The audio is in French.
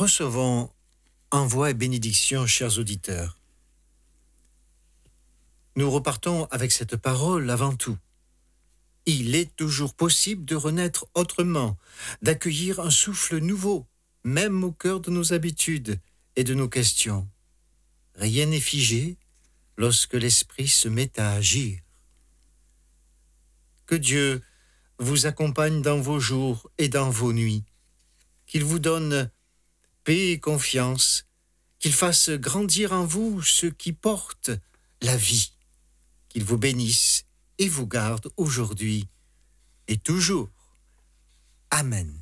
Recevons envoi et bénédiction, chers auditeurs. Nous repartons avec cette parole avant tout. Il est toujours possible de renaître autrement, d'accueillir un souffle nouveau, même au cœur de nos habitudes et de nos questions. Rien n'est figé lorsque l'esprit se met à agir. Que Dieu vous accompagne dans vos jours et dans vos nuits, qu'il vous donne paix et confiance, qu'il fasse grandir en vous ce qui porte la vie, qu'il vous bénisse et vous garde aujourd'hui et toujours. Amen.